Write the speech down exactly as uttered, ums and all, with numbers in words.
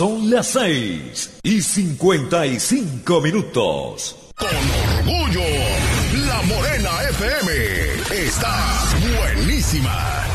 Son las seis y cincuenta y cinco minutos. Con orgullo, La Morena F M está buenísima.